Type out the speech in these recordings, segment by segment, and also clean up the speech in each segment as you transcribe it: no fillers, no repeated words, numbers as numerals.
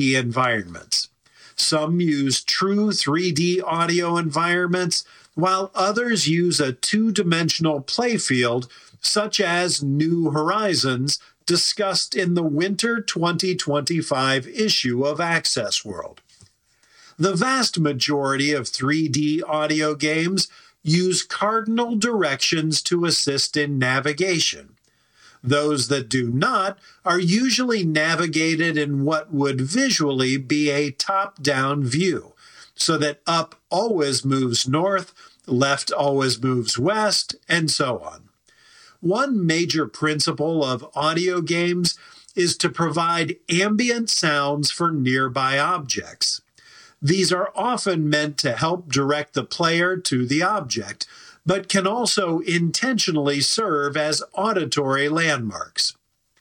environments. Some use true 3D audio environments, while others use a two-dimensional playfield, such as New Horizons, discussed in the Winter 2025 issue of Access World. The vast majority of 3D audio games use cardinal directions to assist in navigation. Those that do not are usually navigated in what would visually be a top-down view, so that up always moves north, left always moves west, and so on. One major principle of audio games is to provide ambient sounds for nearby objects. These are often meant to help direct the player to the object, but can also intentionally serve as auditory landmarks.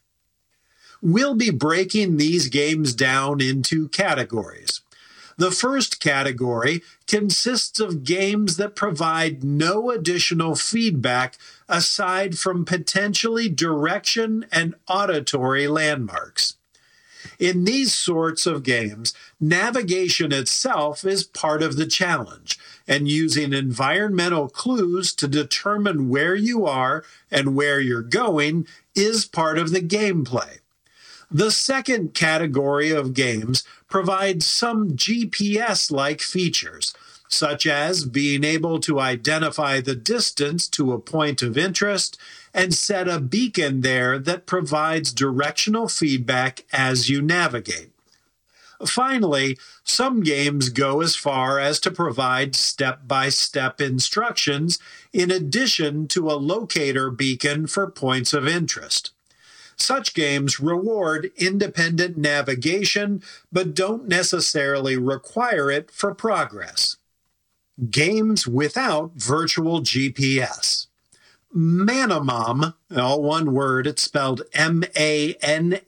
We'll be breaking these games down into categories. The first category consists of games that provide no additional feedback aside from potentially direction and auditory landmarks. In these sorts of games, navigation itself is part of the challenge, and using environmental clues to determine where you are and where you're going is part of the gameplay. The second category of games provides some GPS-like features, such as being able to identify the distance to a point of interest and set a beacon there that provides directional feedback as you navigate. Finally, some games go as far as to provide step-by-step instructions in addition to a locator beacon for points of interest. Such games reward independent navigation but don't necessarily require it for progress. Games without virtual GPS. Manamon, all one word, it's spelled Manamon,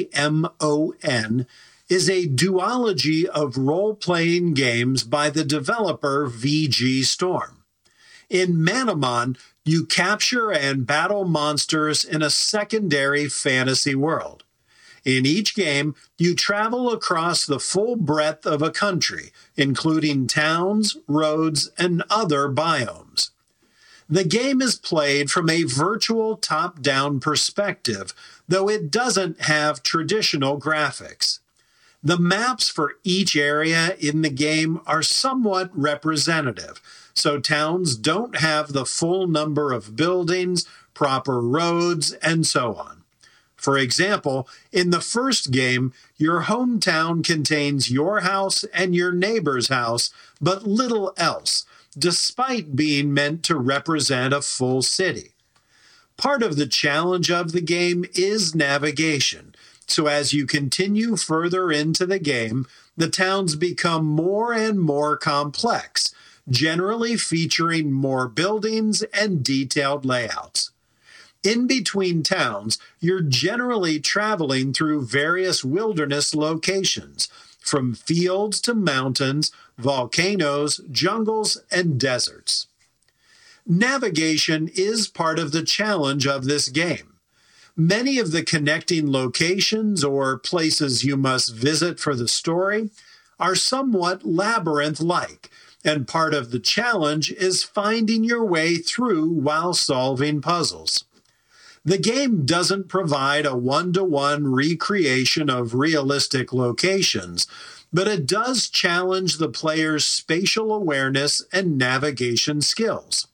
is a duology of role-playing games by the developer VG Storm. In Manamon, you capture and battle monsters in a secondary fantasy world. In each game, you travel across the full breadth of a country, including towns, roads, and other biomes. The game is played from a virtual top-down perspective, though it doesn't have traditional graphics. The maps for each area in the game are somewhat representative, so towns don't have the full number of buildings, proper roads, and so on. For example, in the first game, your hometown contains your house and your neighbor's house, but little else, despite being meant to represent a full city. Part of the challenge of the game is navigation, so as you continue further into the game, the towns become more and more complex, generally featuring more buildings and detailed layouts. In between towns, you're generally traveling through various wilderness locations, from fields to mountains, volcanoes, jungles, and deserts. Navigation is part of the challenge of this game. Many of the connecting locations or places you must visit for the story are somewhat labyrinth-like, and part of the challenge is finding your way through while solving puzzles. The game doesn't provide a one-to-one recreation of realistic locations, but it does challenge the player's spatial awareness and navigation skills.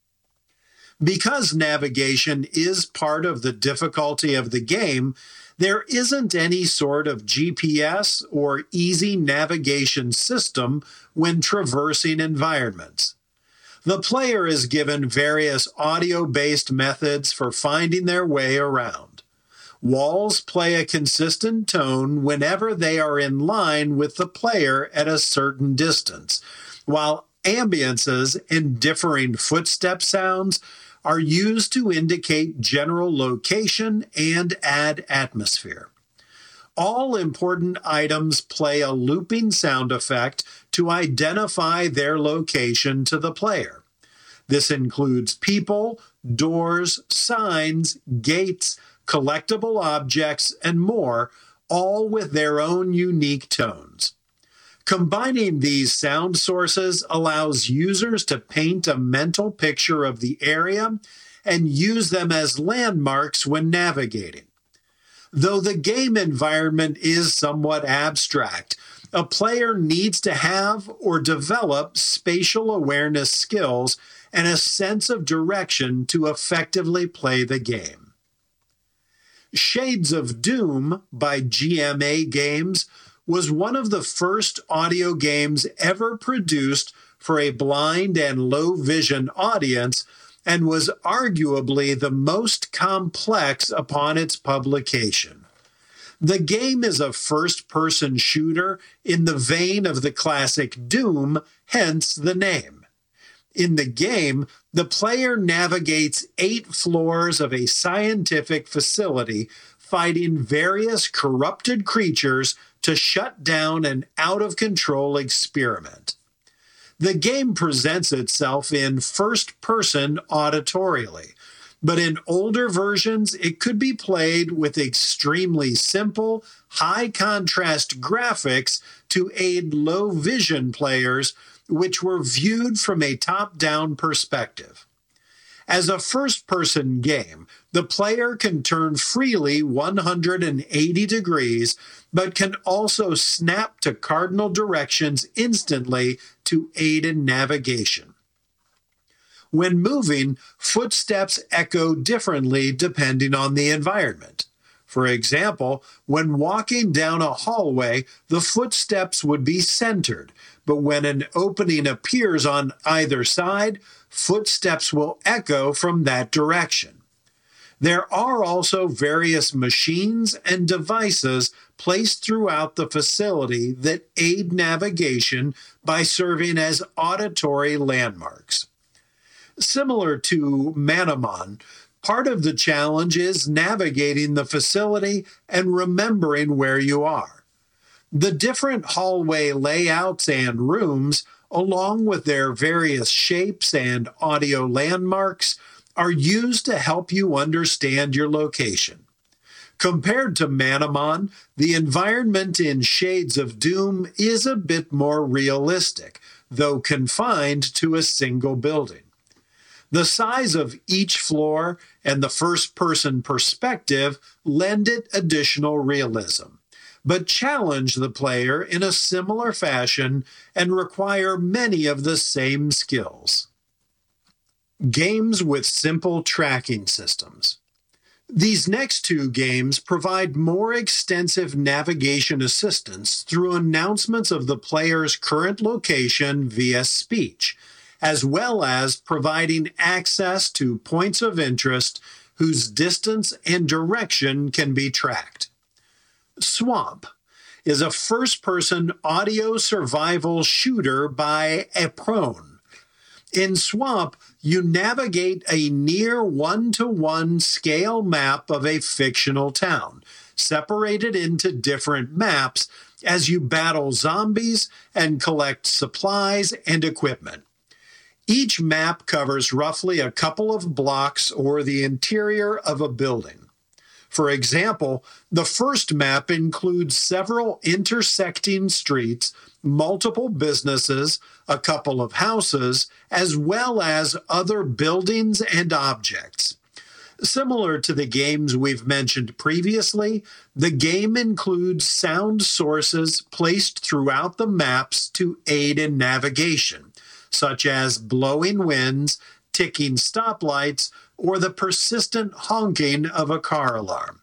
Because navigation is part of the difficulty of the game, there isn't any sort of GPS or easy navigation system when traversing environments. The player is given various audio-based methods for finding their way around. Walls play a consistent tone whenever they are in line with the player at a certain distance, while ambiances and differing footstep sounds are used to indicate general location and add atmosphere. All important items play a looping sound effect to identify their location to the player. This includes people, doors, signs, gates, collectible objects, and more, all with their own unique tones. Combining these sound sources allows users to paint a mental picture of the area and use them as landmarks when navigating. Though the game environment is somewhat abstract, a player needs to have or develop spatial awareness skills and a sense of direction to effectively play the game. Shades of Doom by GMA Games was one of the first audio games ever produced for a blind and low vision audience and was arguably the most complex upon its publication. The game is a first-person shooter in the vein of the classic Doom, hence the name. In the game, the player navigates 8 floors of a scientific facility, fighting various corrupted creatures to shut down an out-of-control experiment. The game presents itself in first person auditorially, but in older versions it could be played with extremely simple, high-contrast graphics to aid low-vision players, which were viewed from a top-down perspective. As a first-person game, the player can turn freely 180 degrees, but can also snap to cardinal directions instantly to aid in navigation. When moving, footsteps echo differently depending on the environment. For example, when walking down a hallway, the footsteps would be centered, but when an opening appears on either side, footsteps will echo from that direction. There are also various machines and devices placed throughout the facility that aid navigation by serving as auditory landmarks. Similar to Manamon, part of the challenge is navigating the facility and remembering where you are. The different hallway layouts and rooms, along with their various shapes and audio landmarks, are used to help you understand your location. Compared to Manamon, the environment in Shades of Doom is a bit more realistic, though confined to a single building. The size of each floor and the first-person perspective lend it additional realism, but challenge the player in a similar fashion and require many of the same skills. Games with simple tracking systems. These next 2 games provide more extensive navigation assistance through announcements of the player's current location via speech, as well as providing access to points of interest whose distance and direction can be tracked. Swamp is a first-person audio survival shooter by Aprone. In Swamp, you navigate a near one-to-one scale map of a fictional town, separated into different maps as you battle zombies and collect supplies and equipment. Each map covers roughly a couple of blocks or the interior of a building. For example, the first map includes several intersecting streets, multiple businesses, a couple of houses, as well as other buildings and objects. Similar to the games we've mentioned previously, the game includes sound sources placed throughout the maps to aid in navigation, such as blowing winds, ticking stoplights, or the persistent honking of a car alarm.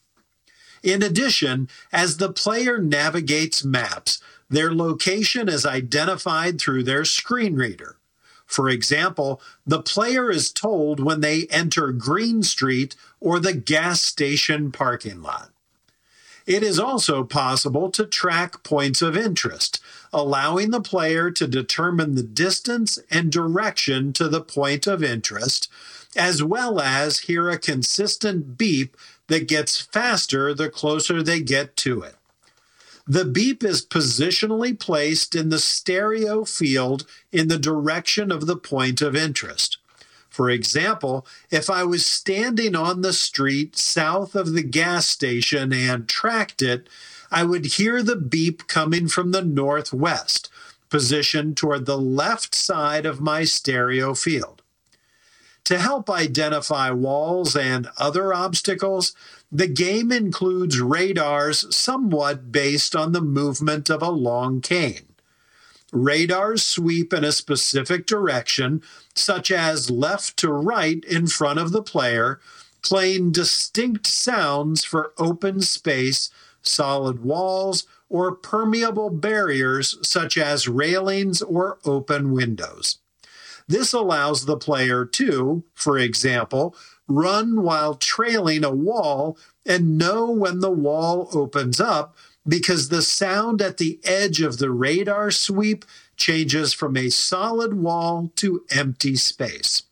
In addition, as the player navigates maps, their location is identified through their screen reader. For example, the player is told when they enter Green Street or the gas station parking lot. It is also possible to track points of interest, allowing the player to determine the distance and direction to the point of interest, as well as hear a consistent beep that gets faster the closer they get to it. The beep is positionally placed in the stereo field in the direction of the point of interest. For example, if I was standing on the street south of the gas station and tracked it, I would hear the beep coming from the northwest, positioned toward the left side of my stereo field. To help identify walls and other obstacles, the game includes radars somewhat based on the movement of a long cane. Radars sweep in a specific direction, such as left to right in front of the player, playing distinct sounds for open space, solid walls, or permeable barriers such as railings or open windows. This allows the player to, for example, run while trailing a wall and know when the wall opens up because the sound at the edge of the radar sweep changes from a solid wall to empty space.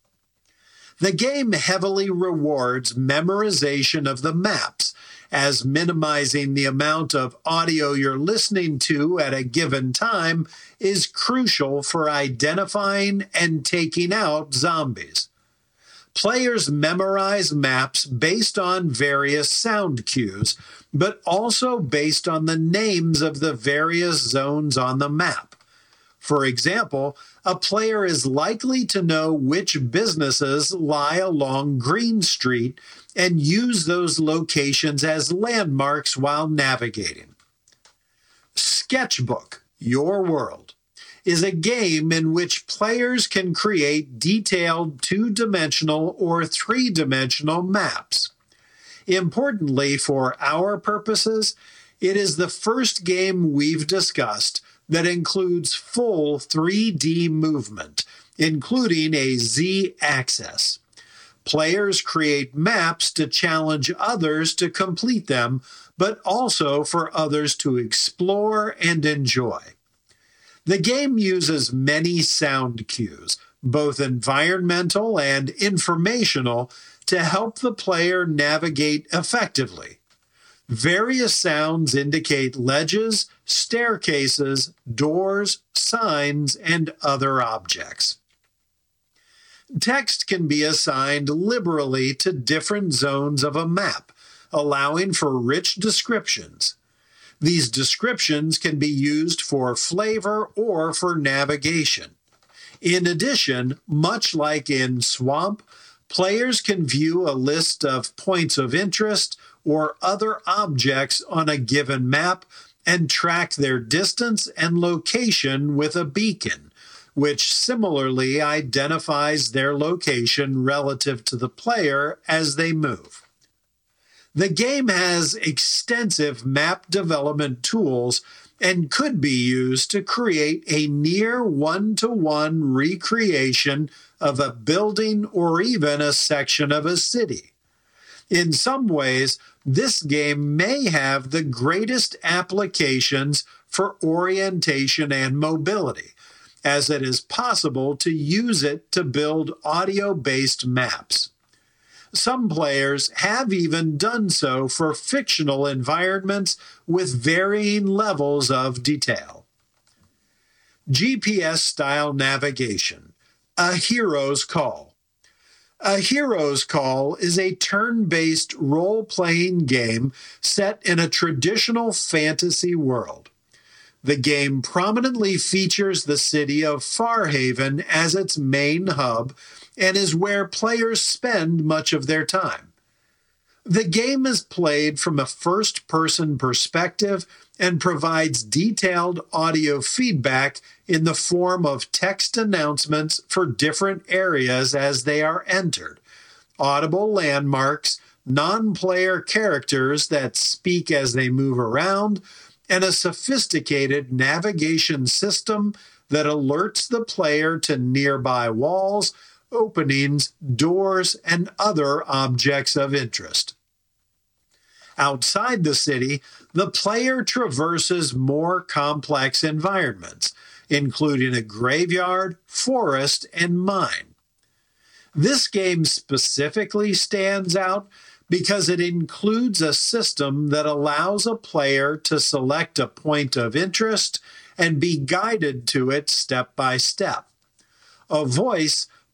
The game heavily rewards memorization of the maps, as minimizing the amount of audio you're listening to at a given time is crucial for identifying and taking out zombies. Players memorize maps based on various sound cues, but also based on the names of the various zones on the map. For example, a player is likely to know which businesses lie along Green Street and use those locations as landmarks while navigating. Sketchbook, Your World, is a game in which players can create detailed two-dimensional or three-dimensional maps. Importantly, for our purposes, it is the first game we've discussed that includes full 3D movement, including a Z-axis. Players create maps to challenge others to complete them, but also for others to explore and enjoy. The game uses many sound cues, both environmental and informational, to help the player navigate effectively. Various sounds indicate ledges, staircases, doors, signs, and other objects. Text can be assigned liberally to different zones of a map, allowing for rich descriptions. These descriptions can be used for flavor or for navigation. In addition, much like in Swamp, players can view a list of points of interest or other objects on a given map and track their distance and location with a beacon, which similarly identifies their location relative to the player as they move. The game has extensive map development tools and could be used to create a near one-to-one recreation of a building or even a section of a city. In some ways, this game may have the greatest applications for orientation and mobility, as it is possible to use it to build audio-based maps. Some players have even done so for fictional environments with varying levels of detail. GPS-style navigation, A Hero's Call. A Hero's Call is a turn-based role-playing game set in a traditional fantasy world. The game prominently features the city of Farhaven as its main hub and is where players spend much of their time. The game is played from a first-person perspective and provides detailed audio feedback in the form of text announcements for different areas as they are entered, audible landmarks, non-player characters that speak as they move around, and a sophisticated navigation system that alerts the player to nearby walls, openings, doors, and other objects of interest. Outside the city, the player traverses more complex environments, including a graveyard, forest, and mine. This game specifically stands out because it includes a system that allows a player to select a point of interest and be guided to it step by step. A voice,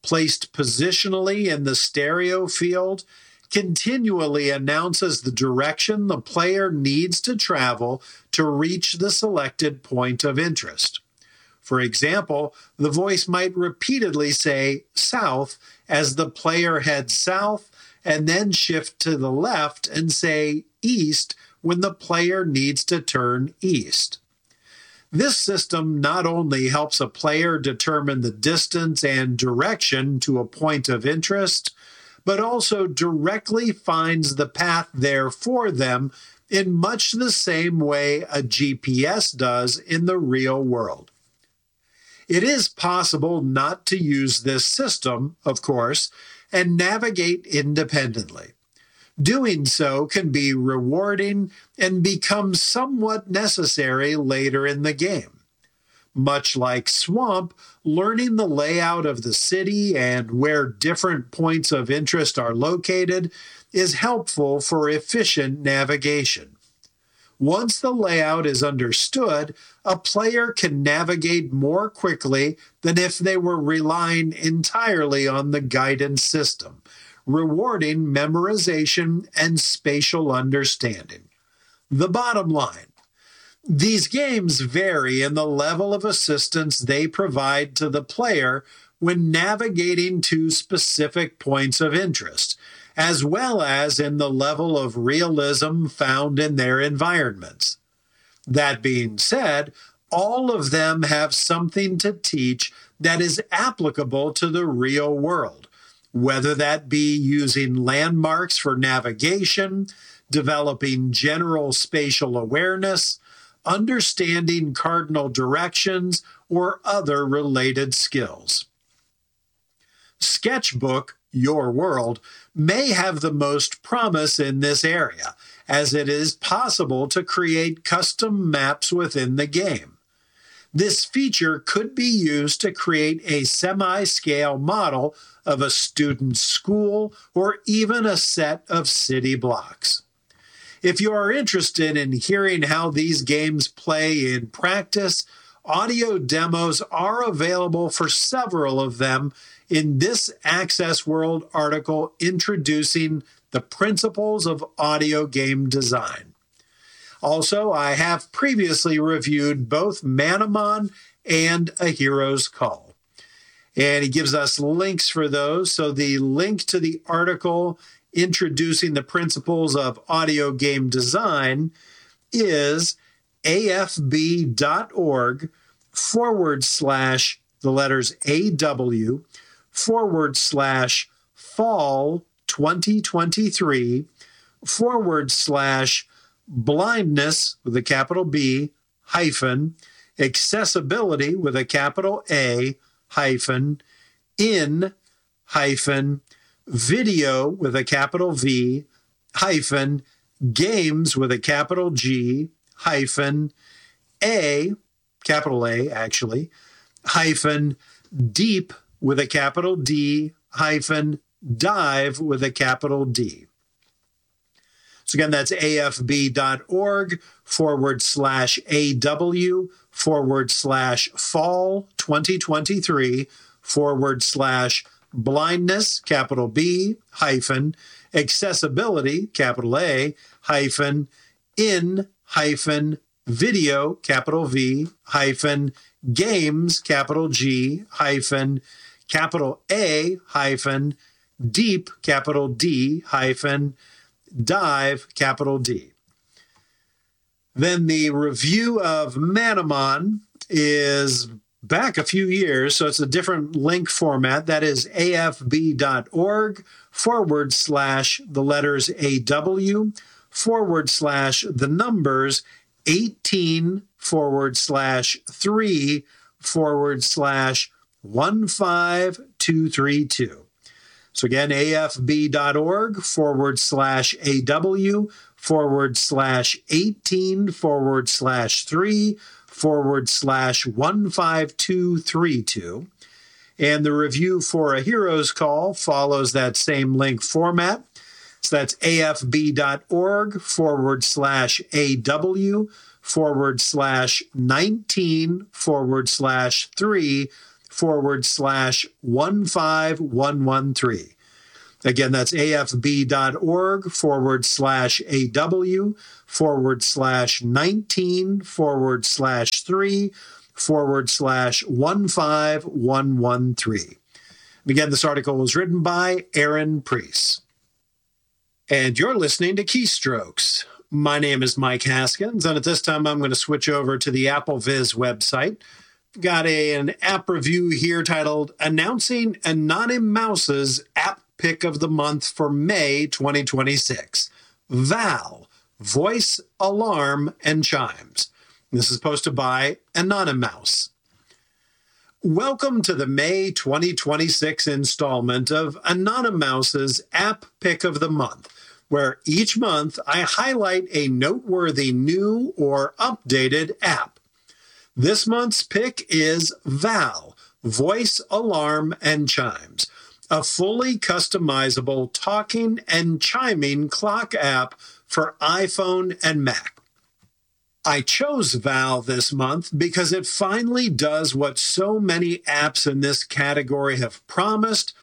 placed positionally in the stereo field, continually announces the direction the player needs to travel to reach the selected point of interest. For example, the voice might repeatedly say south as the player heads south, and then shift to the left and say east when the player needs to turn east. This system not only helps a player determine the distance and direction to a point of interest, but also directly finds the path there for them in much the same way a GPS does in the real world. It is possible not to use this system, of course, and navigate independently. Doing so can be rewarding and become somewhat necessary later in the game. Much like Swamp, learning the layout of the city and where different points of interest are located is helpful for efficient navigation. Once the layout is understood, a player can navigate more quickly than if they were relying entirely on the guidance system, rewarding memorization and spatial understanding. The bottom line: these games vary in the level of assistance they provide to the player when navigating to specific points of interest, as well as in the level of realism found in their environments. That being said, all of them have something to teach that is applicable to the real world, whether that be using landmarks for navigation, developing general spatial awareness, understanding cardinal directions, or other related skills. Sketchbook, Your World, may have the most promise in this area, as it is possible to create custom maps within the game. This feature could be used to create a semi-scale model of a student's school or even a set of city blocks. If you are interested in hearing how these games play in practice, audio demos are available for several of them in this Access World article introducing the principles of audio game design. Also, I have previously reviewed both Manamon and A Hero's Call. And he gives us links for those. So the link to the article introducing the principles of audio game design is afb.org/ the letters AW /fall 2023 / blindness with a capital B hyphen accessibility with a capital A hyphen in hyphen video with a capital V hyphen games with a capital G hyphen A, capital A actually, hyphen deep with a capital D hyphen dive with a capital D. So again, that's afb.org /AW /fall 2023 blindness, capital B, hyphen, accessibility, capital A, hyphen, in, hyphen, video, capital V, hyphen, games, capital G, hyphen, capital A, hyphen, deep, capital D, hyphen, dive, capital D. Then the review of Manamon is back a few years, so it's a different link format. That is afb.org the letters AW the numbers 18 /3 15232. So again, afb.org /AW /18 /3 15232. And the review for A Hero's Call follows that same link format. So that's afb.org /AW /19 /3 afb.org/15113. Again, that's afb.org/AW/19/3/15113. Again, this article was written by Aaron Preece. And you're listening to Keystrokes. My name is Mike Haskins, and at this time I'm going to switch over to the AppleVis website. Got an app review here titled Announcing Anonymouse's App Pick of the Month for May 2026. Val, Voice, Alarm, and Chimes. This is posted by Anonymouse. Welcome to the May 2026 installment of Anonymouse's App Pick of the Month, where each month I highlight a noteworthy new or updated app. This month's pick is Val, Voice, Alarm, and Chimes, a fully customizable talking and chiming clock app for iPhone and Mac. I chose Val this month because it finally does what so many apps in this category have promised